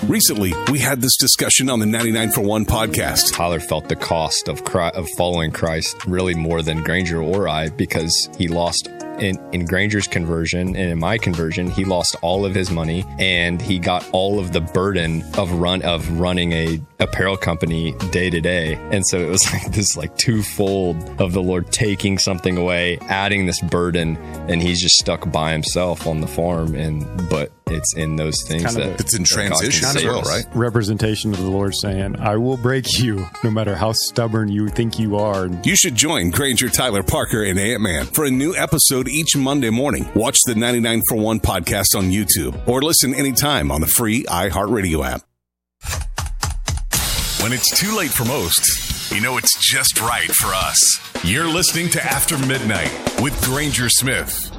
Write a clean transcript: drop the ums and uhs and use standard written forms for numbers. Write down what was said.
Recently, we had this discussion on the 99 for 1 podcast. Tyler felt the cost of following Christ really more than Granger or I, because he lost in Granger's conversion and in my conversion, he lost all of his money and he got all of the burden of running a apparel company day to day. And so it was like this twofold of the Lord taking something away, adding this burden, and he's just stuck by himself on the farm. But it's in those things it's in transition as well, right? Representation of the Lord saying, I will break you no matter how stubborn you think you are. You should join Granger, Tyler, Parker, and Ant-Man for a new episode each Monday morning. Watch the 99 for 1 podcast on YouTube or listen anytime on the free iHeartRadio app. When it's too late for most, you know it's just right for us. You're listening to After Midnight with Granger Smith.